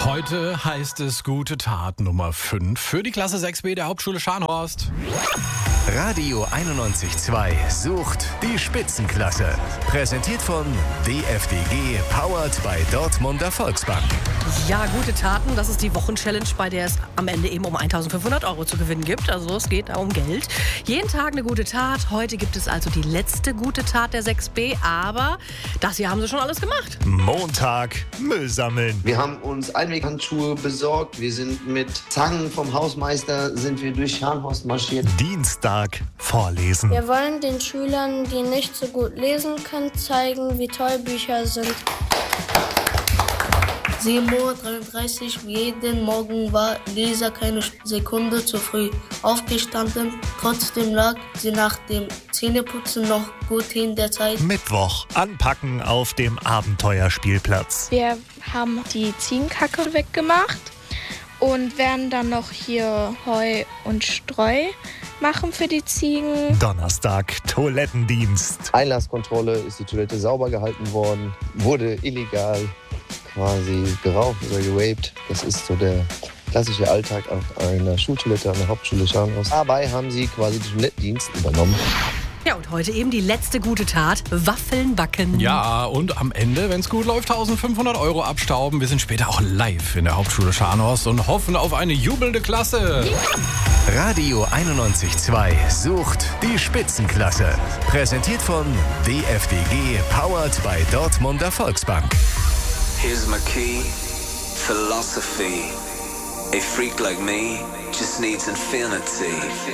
Heute heißt es gute Tat Nummer 5 für die Klasse 6b der Hauptschule Scharnhorst. Radio 91.2 sucht die Spitzenklasse. Präsentiert von DFDG, powered by Dortmunder Volksbank. Ja, gute Taten, das ist die Wochenchallenge, bei der es am Ende eben um 1.500 € zu gewinnen gibt. Also es geht da um Geld. Jeden Tag eine gute Tat. Heute gibt es also die letzte gute Tat der 6b. Aber das hier haben sie schon alles gemacht. Montag Müll sammeln. Wir haben uns Einweghandschuhe besorgt. Wir sind mit Zangen vom Hausmeister durch Scharnhorst marschiert. Dienstag vorlesen. Wir wollen den Schülern, die nicht so gut lesen können, zeigen, wie toll Bücher sind. 7:33 Uhr, jeden Morgen war Lisa keine Sekunde zu früh aufgestanden. Trotzdem lag sie nach dem Zähneputzen noch gut in der Zeit. Mittwoch anpacken auf dem Abenteuerspielplatz. Wir haben die Ziegenkacke weggemacht und werden dann noch hier Heu und Streu machen für die Ziegen. Donnerstag Toilettendienst. Einlasskontrolle, ist die Toilette sauber gehalten worden, wurde illegal quasi geraucht oder gewaped. Das ist so der klassische Alltag auf einer Schultoilette an der Hauptschule Scharnhorst. Dabei haben sie quasi den Toilettendienst übernommen. Ja, und heute eben die letzte gute Tat, Waffeln backen. Ja, und am Ende, wenn es gut läuft, 1.500 € abstauben. Wir sind später auch live in der Hauptschule Scharnhorst und hoffen auf eine jubelnde Klasse. Radio 91.2 sucht die Spitzenklasse. Präsentiert von DFDG, powered by Dortmunder Volksbank. Here's my key, philosophy. A freak like me just needs infinity.